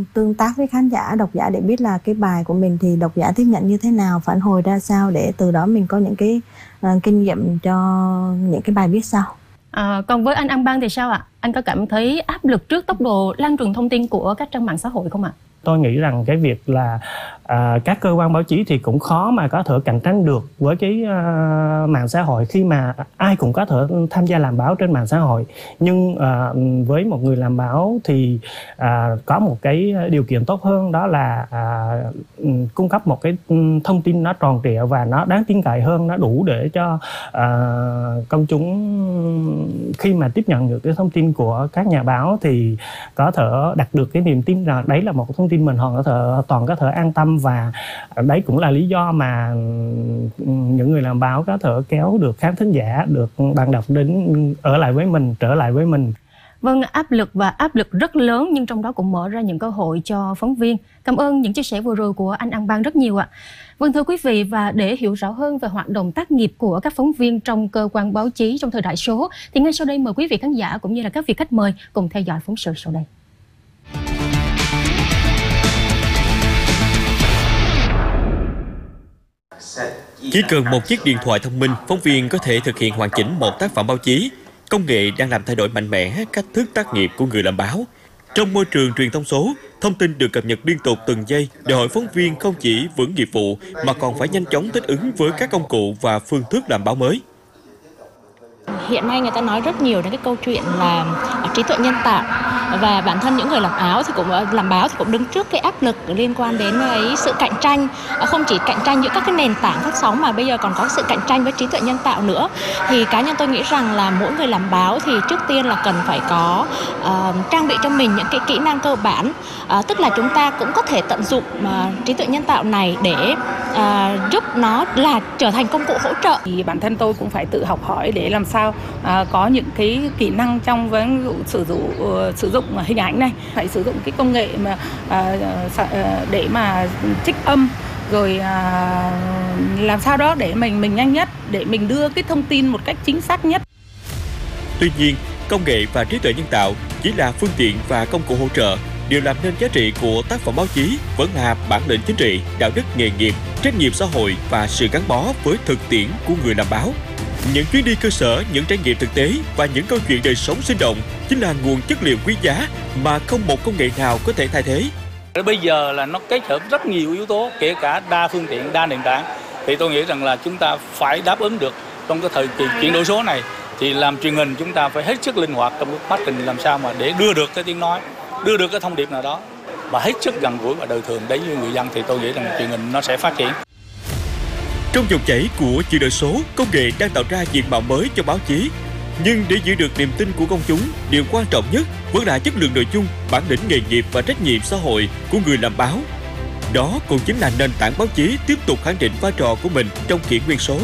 tương tác với khán giả, độc giả để biết là cái bài của mình thì độc giả tiếp nhận như thế nào, phản hồi ra sao, để từ đó mình có những cái kinh nghiệm cho những cái bài viết sau. Còn với anh An Bang thì sao ạ? Anh có cảm thấy áp lực trước tốc độ lan truyền thông tin của các trang mạng xã hội không ạ? Tôi nghĩ rằng cái việc là các cơ quan báo chí thì cũng khó mà có thể cạnh tranh được với cái mạng xã hội, khi mà ai cũng có thể tham gia làm báo trên mạng xã hội. Nhưng với một người làm báo thì có một cái điều kiện tốt hơn, đó là cung cấp một cái thông tin nó tròn trịa và nó đáng tin cậy hơn, nó đủ để cho công chúng khi mà tiếp nhận được cái thông tin của các nhà báo thì có thể đạt được cái niềm tin rằng đấy là một thông tin mình hoàn toàn có thể an tâm. Và đấy cũng là lý do mà những người làm báo có thể kéo được khán thính giả, được bạn đọc đến ở lại với mình, trở lại với mình. Vâng, áp lực rất lớn, nhưng trong đó cũng mở ra những cơ hội cho phóng viên. Cảm ơn những chia sẻ vừa rồi của anh An Bang rất nhiều ạ. Vâng, thưa quý vị, và để hiểu rõ hơn về hoạt động tác nghiệp của các phóng viên trong cơ quan báo chí trong thời đại số, thì ngay sau đây mời quý vị khán giả cũng như là các vị khách mời cùng theo dõi phóng sự sau đây. Chỉ cần một chiếc điện thoại thông minh, phóng viên có thể thực hiện hoàn chỉnh một tác phẩm báo chí. Công nghệ đang làm thay đổi mạnh mẽ cách thức tác nghiệp của người làm báo. Trong môi trường truyền thông số, thông tin được cập nhật liên tục từng giây, đòi hỏi phóng viên không chỉ vững nghiệp vụ mà còn phải nhanh chóng thích ứng với các công cụ và phương thức làm báo mới. Hiện nay người ta nói rất nhiều đến cái câu chuyện là trí tuệ nhân tạo, và bản thân những người làm báo thì cũng đứng trước cái áp lực liên quan đến sự cạnh tranh, không chỉ cạnh tranh giữa các cái nền tảng phát sóng mà bây giờ còn có sự cạnh tranh với trí tuệ nhân tạo nữa. Thì cá nhân tôi nghĩ rằng là mỗi người làm báo thì trước tiên là cần phải có trang bị cho mình những cái kỹ năng cơ bản, tức là chúng ta cũng có thể tận dụng trí tuệ nhân tạo này để giúp nó là trở thành công cụ hỗ trợ. Thì bản thân tôi cũng phải tự học hỏi để làm sao có những cái kỹ năng trong vấn sử dụng hình ảnh này, phải sử dụng cái công nghệ mà để mà trích âm, rồi làm sao đó để mình nhanh nhất, để mình đưa cái thông tin một cách chính xác nhất. Tuy nhiên, công nghệ và trí tuệ nhân tạo chỉ là phương tiện và công cụ hỗ trợ. Điều làm nên giá trị của tác phẩm báo chí vẫn là bản lĩnh chính trị, đạo đức nghề nghiệp, trách nhiệm xã hội và sự gắn bó với thực tiễn của người làm báo. Những chuyến đi cơ sở, những trải nghiệm thực tế và những câu chuyện đời sống sinh động chính là nguồn chất liệu quý giá mà không một công nghệ nào có thể thay thế. Bây giờ là nó kết hợp rất nhiều yếu tố, kể cả đa phương tiện, đa nền tảng. Thì tôi nghĩ rằng là chúng ta phải đáp ứng được trong cái thời kỳ chuyển đổi số này. Thì làm truyền hình chúng ta phải hết sức linh hoạt trong cái quá trình làm sao mà để đưa được cái tiếng nói, đưa được cái thông điệp nào đó và hết sức gần gũi và đời thường đến với người dân, thì tôi nghĩ rằng truyền hình nó sẽ phát triển. Trong dòng chảy của chuyển đổi số, công nghệ đang tạo ra diện mạo mới cho báo chí. Nhưng để giữ được niềm tin của công chúng, điều quan trọng nhất vẫn là chất lượng nội dung, bản lĩnh nghề nghiệp và trách nhiệm xã hội của người làm báo. Đó cũng chính là nền tảng báo chí tiếp tục khẳng định vai trò của mình trong kỷ nguyên số.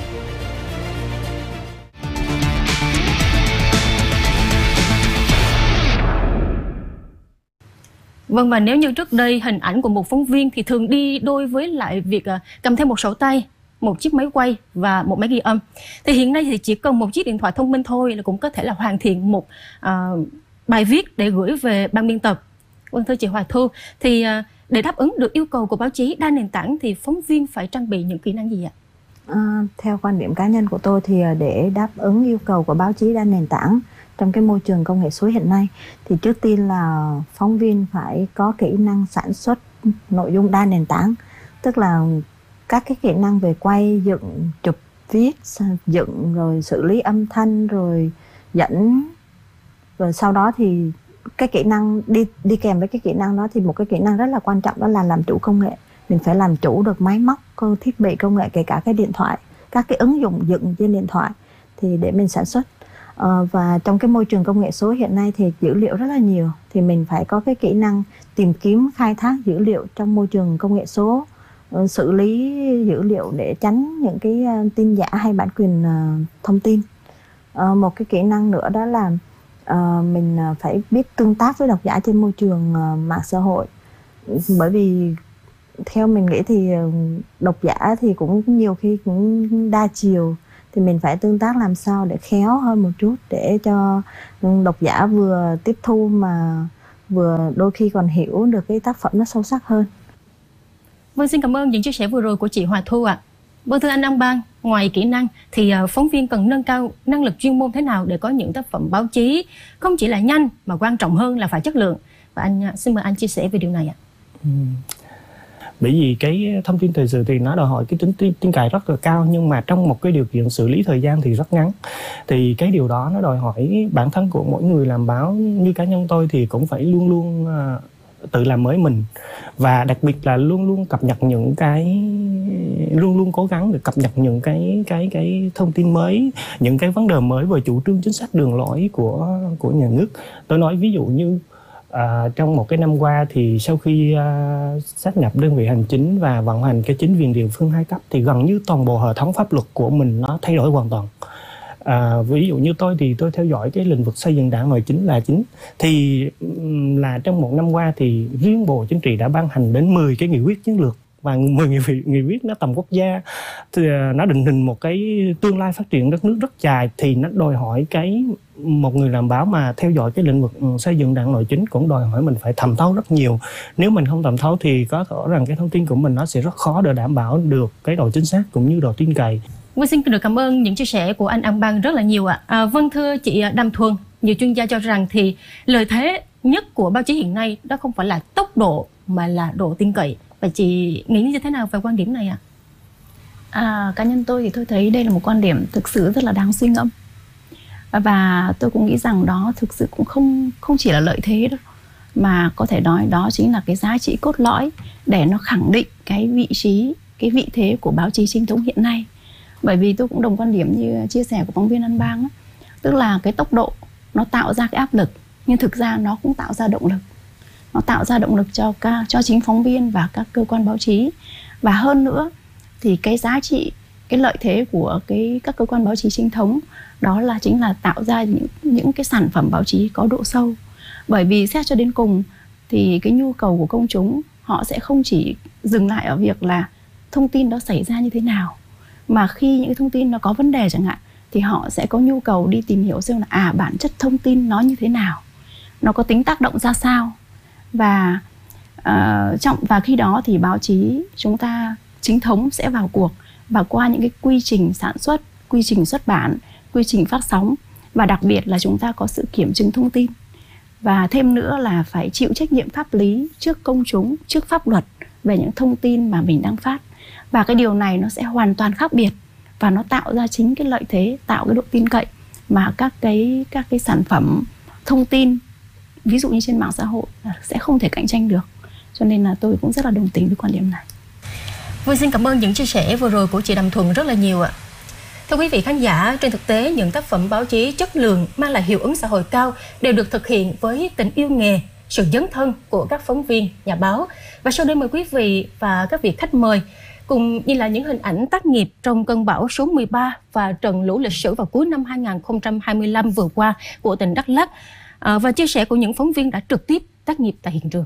Vâng, và nếu như trước đây hình ảnh của một phóng viên thì thường đi đôi với lại việc cầm theo một sổ tay, một chiếc máy quay và một máy ghi âm, thì hiện nay thì chỉ cần một chiếc điện thoại thông minh thôi là cũng có thể là hoàn thiện một bài viết để gửi về ban biên tập. Vâng, thưa chị Hoài Thu, thì để đáp ứng được yêu cầu của báo chí đa nền tảng thì phóng viên phải trang bị những kỹ năng gì ạ? Theo quan điểm cá nhân của tôi thì để đáp ứng yêu cầu của báo chí đa nền tảng trong cái môi trường công nghệ số hiện nay thì trước tiên là phóng viên phải có kỹ năng sản xuất nội dung đa nền tảng, tức là các cái kỹ năng về quay, dựng, chụp, viết, dựng, rồi xử lý âm thanh, rồi dẫn, rồi sau đó thì cái kỹ năng đi kèm với cái kỹ năng đó thì một cái kỹ năng rất là quan trọng đó là làm chủ công nghệ. Mình phải làm chủ được máy móc, thiết bị công nghệ, kể cả cái điện thoại, các cái ứng dụng dựng trên điện thoại thì để mình sản xuất. Và trong cái môi trường công nghệ số hiện nay thì dữ liệu rất là nhiều, thì mình phải có cái kỹ năng tìm kiếm, khai thác dữ liệu trong môi trường công nghệ số, xử lý dữ liệu để tránh những cái tin giả hay bản quyền thông tin. Một cái kỹ năng nữa đó là mình phải biết tương tác với độc giả trên môi trường mạng xã hội, bởi vì theo mình nghĩ thì độc giả thì cũng nhiều khi cũng đa chiều, thì mình phải tương tác làm sao để khéo hơn một chút để cho độc giả vừa tiếp thu mà vừa đôi khi còn hiểu được cái tác phẩm nó sâu sắc hơn. Vâng, xin cảm ơn những chia sẻ vừa rồi của chị Hòa Thu ạ. Vâng, thưa anh An Bang, ngoài kỹ năng thì phóng viên cần nâng cao năng lực chuyên môn thế nào để có những tác phẩm báo chí không chỉ là nhanh mà quan trọng hơn là phải chất lượng? Và anh xin mời anh chia sẻ về điều này ạ. Bởi vì cái thông tin thời sự thì nó đòi hỏi cái tính tin cậy rất là cao, nhưng mà trong một cái điều kiện xử lý thời gian thì rất ngắn. Thì cái điều đó nó đòi hỏi bản thân của mỗi người làm báo, như cá nhân tôi thì cũng phải luôn luôn tự làm mới mình, và đặc biệt là luôn luôn cập nhật những cái, luôn luôn cố gắng để cập nhật những cái thông tin mới, những cái vấn đề mới về chủ trương chính sách đường lối của nhà nước. Tôi nói ví dụ như trong một cái năm qua thì sau khi sáp nhập đơn vị hành chính và vận hành cái chính quyền địa phương 2 cấp thì gần như toàn bộ hệ thống pháp luật của mình nó thay đổi hoàn toàn. Ví dụ như tôi thì tôi theo dõi cái lĩnh vực xây dựng đảng nội chính là chính, thì là trong một năm qua thì riêng Bộ Chính trị đã ban hành đến 10 cái nghị quyết chiến lược, và 10 nghị quyết nó tầm quốc gia, thì nó định hình một cái tương lai phát triển đất nước rất dài. Thì nó đòi hỏi một người làm báo mà theo dõi cái lĩnh vực xây dựng đảng nội chính cũng đòi hỏi mình phải thẩm thấu rất nhiều. Nếu mình không thẩm thấu thì có thể rằng cái thông tin của mình nó sẽ rất khó để đảm bảo được cái độ chính xác cũng như độ tin cậy. Vâng, xin được cảm ơn những chia sẻ của anh An Bang rất là nhiều ạ. Vâng, thưa chị Đàm Thuần, nhiều chuyên gia cho rằng thì lợi thế nhất của báo chí hiện nay đó không phải là tốc độ mà là độ tin cậy. Và chị nghĩ như thế nào về quan điểm này ạ? Cá nhân tôi thì tôi thấy đây là một quan điểm thực sự rất là đáng suy ngẫm. Và tôi cũng nghĩ rằng đó thực sự cũng không chỉ là lợi thế đâu, mà có thể nói đó chính là cái giá trị cốt lõi để nó khẳng định cái vị trí, cái vị thế của báo chí chính thống hiện nay. Bởi vì tôi cũng đồng quan điểm như chia sẻ của phóng viên An Bang, tức là cái tốc độ nó tạo ra cái áp lực, nhưng thực ra nó cũng tạo ra động lực. Nó tạo ra động lực cho chính phóng viên và các cơ quan báo chí. Và hơn nữa thì cái giá trị, cái lợi thế của các cơ quan báo chí chính thống đó là chính là tạo ra những cái sản phẩm báo chí có độ sâu. Bởi vì xét cho đến cùng thì cái nhu cầu của công chúng họ sẽ không chỉ dừng lại ở việc là thông tin đó xảy ra như thế nào, mà khi những cái thông tin nó có vấn đề chẳng hạn thì họ sẽ có nhu cầu đi tìm hiểu xem là bản chất thông tin nó như thế nào, nó có tính tác động ra sao. Và khi đó thì báo chí chúng ta chính thống sẽ vào cuộc, và qua những cái quy trình sản xuất, quy trình xuất bản, quy trình phát sóng, và đặc biệt là chúng ta có sự kiểm chứng thông tin. Và thêm nữa là phải chịu trách nhiệm pháp lý trước công chúng, trước pháp luật về những thông tin mà mình đang phát. Và cái điều này nó sẽ hoàn toàn khác biệt, và nó tạo ra chính cái lợi thế, tạo cái độ tin cậy mà các cái sản phẩm thông tin ví dụ như trên mạng xã hội sẽ không thể cạnh tranh được. Cho nên là tôi cũng rất là đồng tình với quan điểm này. Vâng, xin cảm ơn những chia sẻ vừa rồi của chị Đàm Thuần rất là nhiều ạ. Thưa quý vị khán giả, trên thực tế những tác phẩm báo chí chất lượng mang lại hiệu ứng xã hội cao đều được thực hiện với tình yêu nghề, sự dấn thân của các phóng viên, nhà báo. Và sau đây mời quý vị và các vị khách mời cùng nhìn lại những hình ảnh tác nghiệp trong cơn bão số 13 và trận lũ lịch sử vào cuối năm 2025 vừa qua của tỉnh Đắk Lắk, và chia sẻ của những phóng viên đã trực tiếp tác nghiệp tại hiện trường.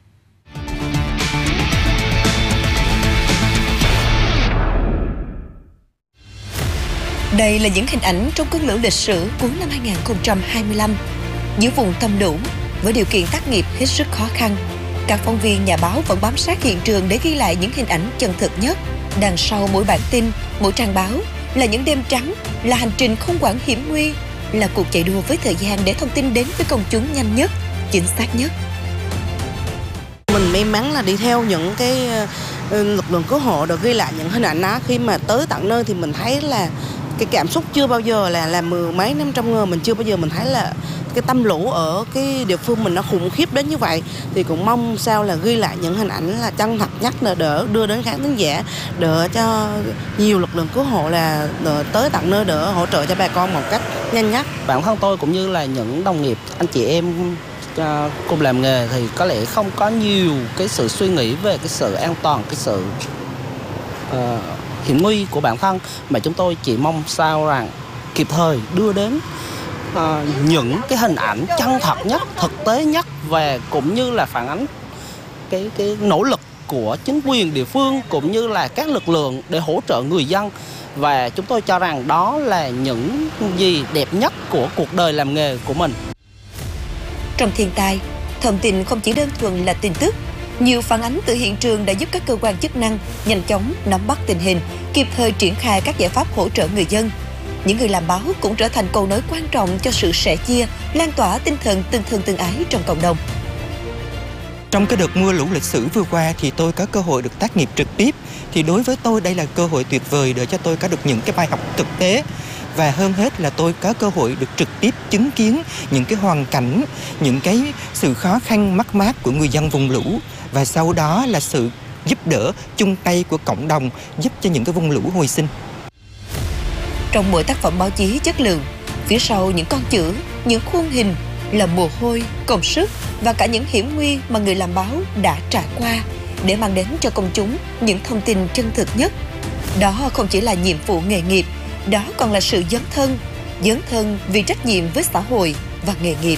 Đây là những hình ảnh trong cơn lũ lịch sử cuối năm 2025. Giữa vùng tâm lũ, với điều kiện tác nghiệp hết sức khó khăn, các phóng viên nhà báo vẫn bám sát hiện trường để ghi lại những hình ảnh chân thực nhất. Đằng sau mỗi bản tin, mỗi trang báo là những đêm trắng, là hành trình không quản hiểm nguy, là cuộc chạy đua với thời gian để thông tin đến với công chúng nhanh nhất, chính xác nhất. Mình may mắn là đi theo những cái lực lượng cứu hộ được ghi lại những hình ảnh đó. Khi mà tới tận nơi thì mình thấy là cái cảm xúc chưa bao giờ là mười mấy năm trăm người, mình chưa bao giờ mình thấy là cái tâm lũ ở cái địa phương mình nó khủng khiếp đến như vậy. Thì cũng mong sao là ghi lại những hình ảnh là chân thật nhất, là đỡ đưa đến khán thính giả, đỡ cho nhiều lực lượng cứu hộ là tới tận nơi đỡ hỗ trợ cho bà con một cách nhanh nhất. Bản thân tôi cũng như là những đồng nghiệp, anh chị em cùng làm nghề thì có lẽ không có nhiều cái sự suy nghĩ về cái sự an toàn, cái sự hiểm nguy của bản thân, mà chúng tôi chỉ mong sao rằng kịp thời đưa đến những cái hình ảnh chân thật nhất, thực tế nhất, và cũng như là phản ánh cái nỗ lực của chính quyền địa phương cũng như là các lực lượng để hỗ trợ người dân. Và chúng tôi cho rằng đó là những gì đẹp nhất của cuộc đời làm nghề của mình. Trong thiên tai, Thông tin không chỉ đơn thuần là tin tức, nhiều phản ánh từ hiện trường đã giúp các cơ quan chức năng nhanh chóng nắm bắt tình hình, kịp thời triển khai các giải pháp hỗ trợ người dân. Những người làm báo cũng trở thành cầu nối quan trọng cho sự sẻ chia, lan tỏa tinh thần tương thân tương ái trong cộng đồng. Trong cái đợt mưa lũ lịch sử vừa qua thì tôi có cơ hội được tác nghiệp trực tiếp. Thì đối với tôi đây là cơ hội tuyệt vời để cho tôi có được những cái bài học thực tế. Và hơn hết là tôi có cơ hội được trực tiếp chứng kiến những cái hoàn cảnh, những cái sự khó khăn mất mát của người dân vùng lũ. Và sau đó là sự giúp đỡ, chung tay của cộng đồng giúp cho những cái vùng lũ hồi sinh. Trong mỗi tác phẩm báo chí chất lượng, phía sau những con chữ, những khuôn hình là mồ hôi, công sức và cả những hiểm nguy mà người làm báo đã trải qua để mang đến cho công chúng những thông tin chân thực nhất. Đó không chỉ là nhiệm vụ nghề nghiệp, đó còn là sự dấn thân vì trách nhiệm với xã hội và nghề nghiệp.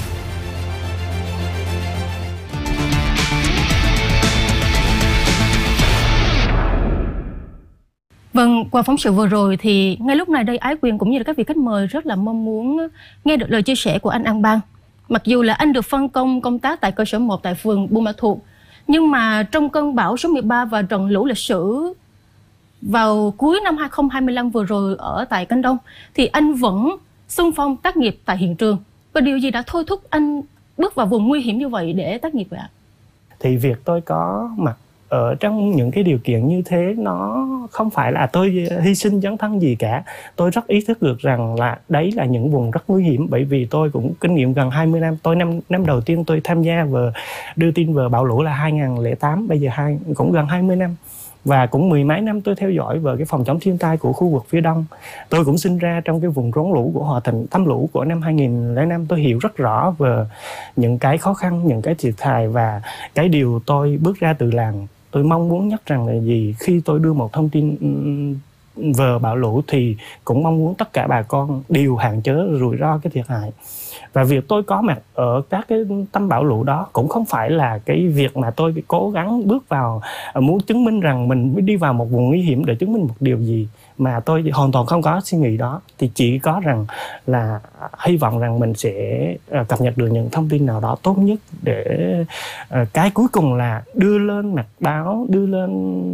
Vâng, qua phóng sự vừa rồi thì ngay lúc này đây Ái Quyền cũng như là các vị khách mời rất là mong muốn nghe được lời chia sẻ của anh An Bang. Mặc dù là anh được phân công công tác tại cơ sở 1 tại phường Buôn Ma Thuột, nhưng mà trong cơn bão số 13 và trận lũ lịch sử vào cuối năm 2025 vừa rồi ở tại Canh Đông thì anh vẫn xung phong tác nghiệp tại hiện trường. Và điều gì đã thôi thúc anh bước vào vùng nguy hiểm như vậy để tác nghiệp vậy ạ? Thì việc tôi có mặt ở trong những cái điều kiện như thế nó không phải là tôi hy sinh dấn thân gì cả. Tôi rất ý thức được rằng là đấy là những vùng rất nguy hiểm, bởi vì tôi cũng kinh nghiệm gần 20 năm. Tôi năm đầu tiên tôi tham gia và đưa tin về bão lũ là 2008, bây giờ cũng gần 20 năm. Và cũng mười mấy năm tôi theo dõi về cái phòng chống thiên tai của khu vực phía Đông. Tôi cũng sinh ra trong cái vùng rốn lũ của Hòa Thịnh, thấm lũ của năm 2005. Tôi hiểu rất rõ về những cái khó khăn, những cái thiệt hại và cái điều tôi bước ra từ làng. Tôi mong muốn nhất rằng là gì, khi tôi đưa một thông tin về bão lũ thì cũng mong muốn tất cả bà con đều hạn chế rủi ro cái thiệt hại. Và việc tôi có mặt ở các cái tâm bão lũ đó cũng không phải là cái việc mà tôi cố gắng bước vào muốn chứng minh rằng mình đi vào một vùng nguy hiểm để chứng minh một điều gì, mà tôi hoàn toàn không có suy nghĩ đó. Thì chỉ có rằng là hy vọng rằng mình sẽ cập nhật được những thông tin nào đó tốt nhất để cái cuối cùng là đưa lên mặt báo, đưa lên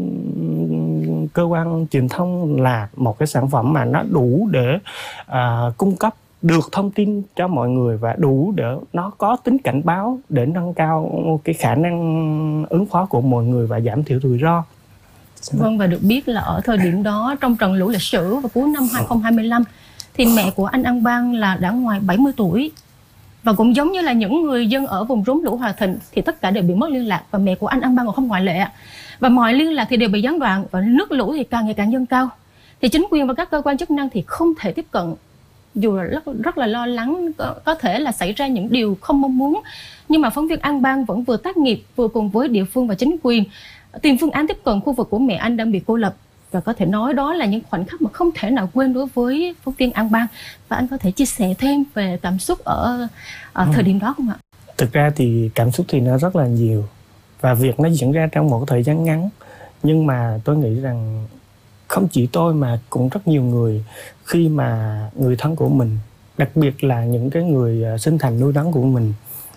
cơ quan truyền thông là một cái sản phẩm mà nó đủ để cung cấp được thông tin cho mọi người và đủ để nó có tính cảnh báo để nâng cao cái khả năng ứng phó của mọi người và giảm thiểu rủi ro. Vâng, và được biết là ở thời điểm đó trong trận lũ lịch sử vào cuối năm 2025 thì mẹ của anh An Bang là đã ngoài 70 tuổi. Và cũng giống như là những người dân ở vùng rốn lũ Hòa Thịnh thì tất cả đều bị mất liên lạc, và mẹ của anh An Bang cũng không ngoại lệ. Và mọi liên lạc thì đều bị gián đoạn, và nước lũ thì càng ngày càng dâng cao. Thì chính quyền và các cơ quan chức năng thì không thể tiếp cận, dù là rất là lo lắng có thể là xảy ra những điều không mong muốn. Nhưng mà phóng viên An Bang vẫn vừa tác nghiệp vừa cùng với địa phương và chính quyền tìm phương án tiếp cận khu vực của mẹ anh đang bị cô lập. Và có thể nói đó là những khoảnh khắc mà không thể nào quên đối với phóng viên An Bang. Và anh có thể chia sẻ thêm về cảm xúc ở thời điểm đó không ạ? Thực ra thì cảm xúc thì nó rất là nhiều, và việc nó diễn ra trong một thời gian ngắn. Nhưng mà tôi nghĩ rằng không chỉ tôi mà cũng rất nhiều người, khi mà người thân của mình, đặc biệt là những cái người sinh thành nuôi nấng của mình,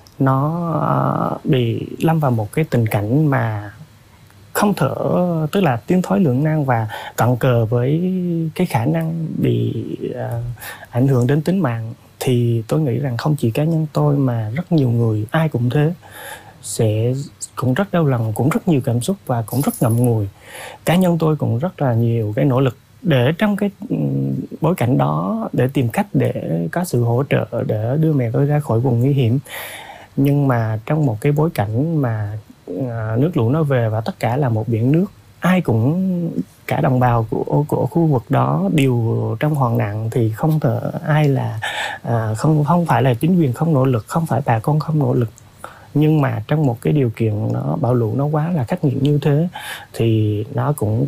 nó bị lâm vào một cái tình cảnh mà không thở, tức là tiến thoái lưỡng nan và cận kề với cái khả năng bị ảnh hưởng đến tính mạng, thì tôi nghĩ rằng không chỉ cá nhân tôi mà rất nhiều người, ai cũng thế, sẽ cũng rất đau lòng, cũng rất nhiều cảm xúc và cũng rất ngậm ngùi. Cá nhân tôi cũng rất là nhiều cái nỗ lực để trong cái bối cảnh đó để tìm cách để có sự hỗ trợ để đưa mẹ tôi ra khỏi vùng nguy hiểm. Nhưng mà trong một cái bối cảnh mà nước lũ nó về và tất cả là một biển nước, ai cũng, cả đồng bào của khu vực đó đều trong hoạn nạn, thì không thể ai là không phải là chính quyền không nỗ lực, không phải bà con không nỗ lực. Nhưng mà trong một cái điều kiện nó bão lũ nó quá là khắc nghiệt như thế thì nó cũng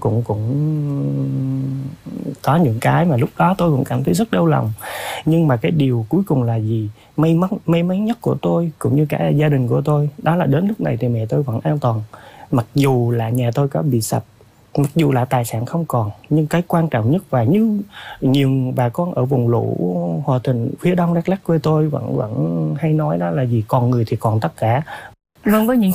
có những cái mà lúc đó tôi cũng cảm thấy rất đau lòng. Nhưng mà cái điều cuối cùng là gì? May mắn nhất của tôi cũng như cả gia đình của tôi đó là đến lúc này thì mẹ tôi vẫn an toàn. Mặc dù là nhà tôi có bị sập, mặc dù là tài sản không còn, nhưng cái quan trọng nhất và như nhiều bà con ở vùng lũ Hòa Thịnh phía Đông Đắk Lắk quê tôi vẫn hay nói đó là gì? Còn người thì còn tất cả. Vâng, với những